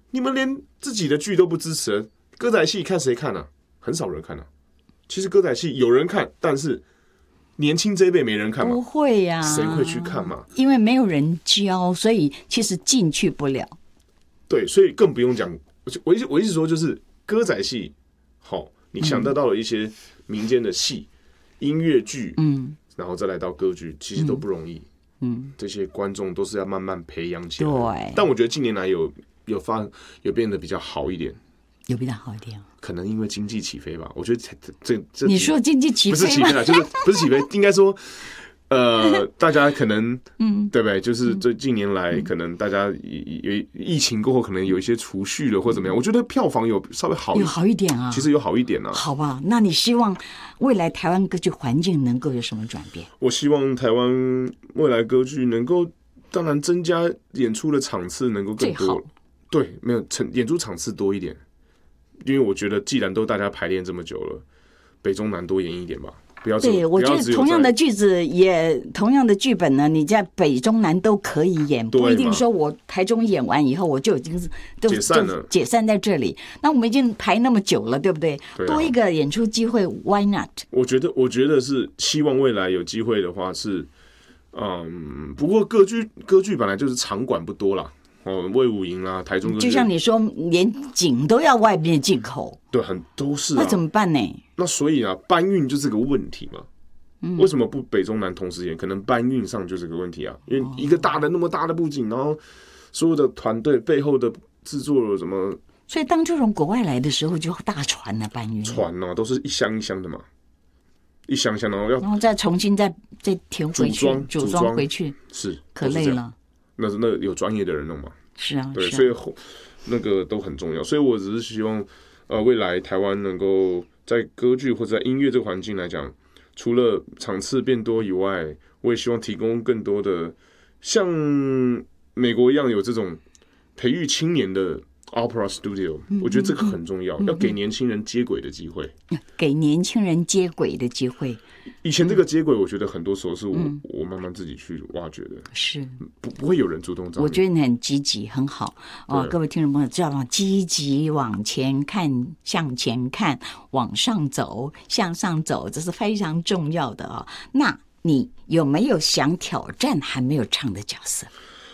你们连自己的剧都不支持了，歌仔戏看谁看啊？很少人看啊。其实歌仔戏有人看，但是年轻这一辈没人看嘛， 不会呀、 谁会去看嘛？ 因为没有人教，所以其实进去不了。 对，所以更不用讲。我一直说，就是歌仔戏，好，你想得到了一些民间的戏、音乐剧，然后再来到歌剧，其实都不容易。这些观众都是要慢慢培养起来。 对， 但我觉得近年来有变得比较好一点。 有比较好一点， 可能因为经济起飞吧。我觉得这你说经济起飞吗？ 不是起飞啦，就是不是起飞，应该说，大家可能，对不对？就是这近年来，可能大家疫情过后，可能有一些储蓄了或怎么样。我觉得票房有稍微有好一点啊， 其实有好一点啊。 好吧，那你希望未来台湾歌剧环境能够有什么转变？ 我希望台湾未来歌剧能够，当然增加演出的场次能够更多。对，没有演出场次多一点。因为我觉得，既然都大家排练这么久了，北中南多演一点吧，不要。 对，我觉得同样的句子也同样的剧本呢，你在北中南都可以演，不一定说我台中演完以后我就已经是解散了， 解散在这里。那我们已经排那么久了，对不对？多一个演出机会 ，Why not？ 我觉得是希望未来有机会的话是，不过歌剧本来就是场馆不多啦。魏武营啦，台中歌剧， 就像你说，连景都要外面进口， 对，都是、 那怎么办呢？ 那所以啊，搬运就是个问题嘛。为什么不北中南同时演？可能搬运上就是个问题啊，因为一个那么大的布景，然后所有的团队背后的制作了什么， 所以当这种国外来的时候，就大船啊搬运， 船啊都是一箱一箱的嘛，一箱一箱，然后再重新再填回去，组装回去， 是可累了。 那有专业的人弄嘛？ 是啊， 对，所以那个都很重要。所以我只是希望，未来台湾能够在歌剧或者在音乐这个环境来讲，除了场次变多以外，我也希望提供更多的像美国一样有这种培育青年的 opera studio，我觉得这个很重要，要给年轻人接轨的机会， 给年轻人接轨的机会。 以前这个接轨，我觉得很多时候是我慢慢自己去挖掘的， 是不会有人主动找你。 我觉得你很积极，很好哦。各位听众朋友，知道吗？积极往前看，向前看，往上走，向上走，这是非常重要的哦。那你有没有想挑战还没有唱的角色？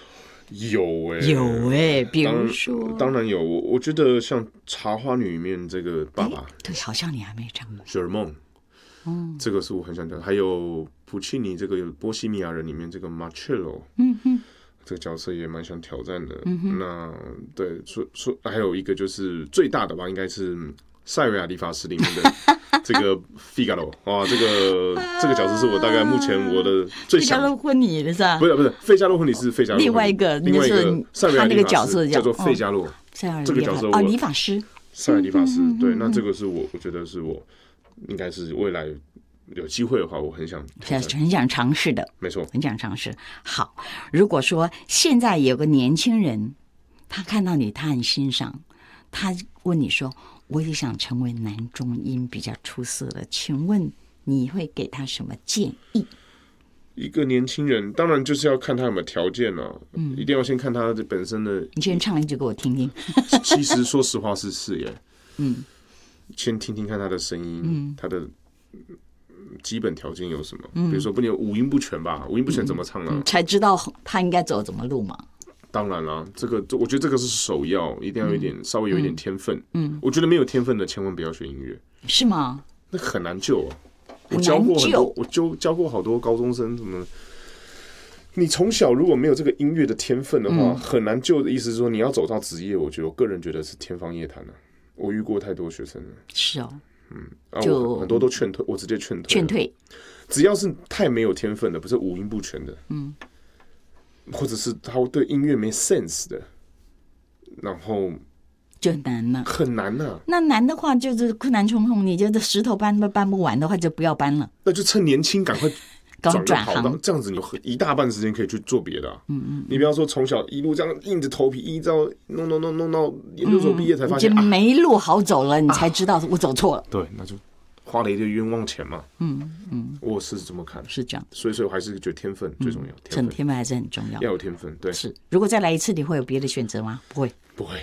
有比如说， 当然有。我觉得像《茶花女》里面这个爸爸， 对，好像你还没唱雪儿梦。这个是我很想讲。还有普契尼这个《波西米亚人》里面这个 Marcello， 这个角色也蛮想挑战的。那对，说还有一个就是最大的吧，应该是塞维亚理发师里面的这个费加罗啊，这个角色是我大概目前我的最想。 费加罗婚礼的是吧？ 不是，费加罗婚礼是费加罗。 另外一个塞维亚那个角色叫做费加罗，这个角色理发师。 塞维亚理发师，对，那这个是我觉得是我。应该是未来有机会的话，我很想尝试的， 没错， 很想尝试。好，如果说现在有个年轻人，他看到你，他很欣赏，他问你说：“我也想成为男中音比较出色的，请问你会给他什么建议？” 一个年轻人，当然就是要看他有没有条件啊，一定要先看他本身的。 你先唱一句给我听听。 其实说实话是耶，先听听看他的声音，他的基本条件有什么？比如说不能有五音不全吧？五音不全怎么唱呢？ 才知道他应该走怎么路嘛。 当然啦，我觉得这个是首要，一定要有点稍微有一点天分。我觉得没有天分的千万不要学音乐。 是吗？ 那很难救啊！我教过很多，我教过好多高中生什么。你从小如果没有这个音乐的天分的话，很难救的意思是说你要走到职业，我个人觉得是天方夜谭了。我遇过太多学生了， 是哦， 我很多都劝退，我直接劝退。只要是太没有天分的，不是五音不全的，或者是他对音乐没 sense 的，然后就难了， 很难啊。 那难的话就是困难重重，你觉得石头搬不完的话，就不要搬了。 那就趁年轻赶快。 转行， 这样子你有一大半时间可以去做别的、你不要说从小一路这样硬着头皮，依照弄到研究所毕业才发现， 没路好走了，你才知道我走错了。 对，那就花了一个冤枉钱嘛。我是这么看， 是这样。 所以我还是觉得天分最重要， 天分还是很重要， 要有天分。对， 是。如果再来一次，你会有别的选择吗？不会。